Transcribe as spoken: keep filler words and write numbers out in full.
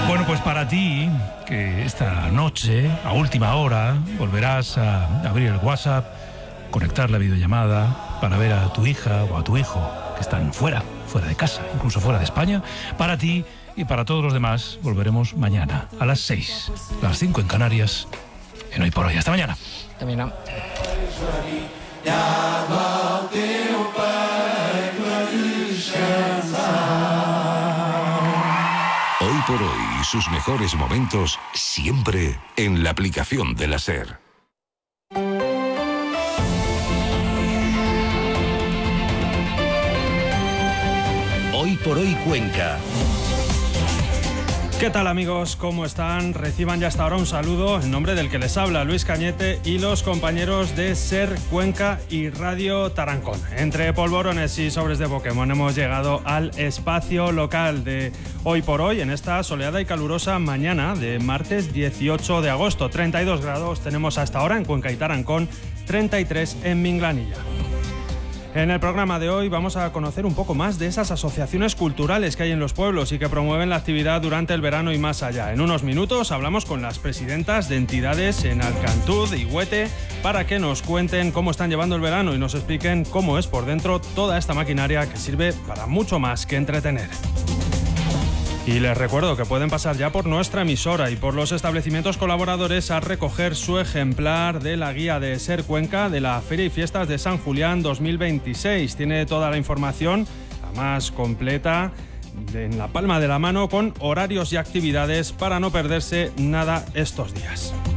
Bueno, pues para ti, que esta noche, a última hora, volverás a abrir el WhatsApp, conectar la videollamada para ver a tu hija o a tu hijo que están fuera, fuera de casa, incluso fuera de España. Para ti y para todos los demás, volveremos mañana a las seis, las cinco en Canarias, en Hoy por Hoy. Hasta mañana. Hasta mañana. Hoy por Hoy y sus mejores momentos siempre en la aplicación de la SER. Hoy por Hoy Cuenca. ¿Qué tal, amigos? ¿Cómo están? Reciban ya hasta ahora un saludo en nombre del que les habla, Luis Cañete, y los compañeros de SER Cuenca y Radio Tarancón. Entre polvorones y sobres de Pokémon hemos llegado al espacio local de Hoy por Hoy en esta soleada y calurosa mañana de martes dieciocho de agosto. treinta y dos grados tenemos hasta ahora en Cuenca y Tarancón, treinta y tres en Minglanilla. En el programa de hoy vamos a conocer un poco más de esas asociaciones culturales que hay en los pueblos y que promueven la actividad durante el verano y más allá. En unos minutos hablamos con las presidentas de entidades en Alcantud y Huete para que nos cuenten cómo están llevando el verano y nos expliquen cómo es por dentro toda esta maquinaria que sirve para mucho más que entretener. Y les recuerdo que pueden pasar ya por nuestra emisora y por los establecimientos colaboradores a recoger su ejemplar de la guía de SER Cuenca de la Feria y Fiestas de San Julián dos mil veintiséis. Tiene toda la información, la más completa, en la palma de la mano, con horarios y actividades para no perderse nada estos días.